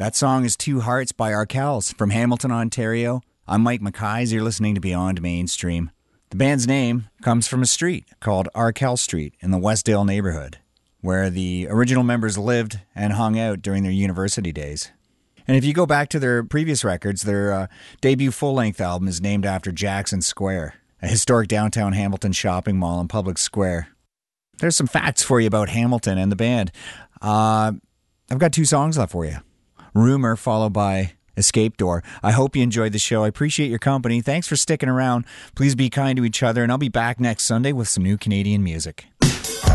That song is Two Hearts by Arkells from Hamilton, Ontario. I'm Mike McKay. You're listening to Beyond Mainstream. The band's name comes from a street called Arkell Street in the Westdale neighborhood, where the original members lived and hung out during their university days. And if you go back to their previous records, their debut full-length album is named after Jackson Square, a historic downtown Hamilton shopping mall and public square. There's some facts for you about Hamilton and the band. I've got 2 songs left for you. Rumor, followed by Escape Door. I hope you enjoyed the show. I appreciate your company. Thanks for sticking around. Please be kind to each other, and I'll be back next Sunday with some new Canadian music.